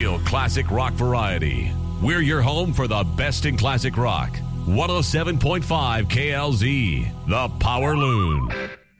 real classic rock variety. We're your home for the best in classic rock. 107.5 KLZ, the Power Loon.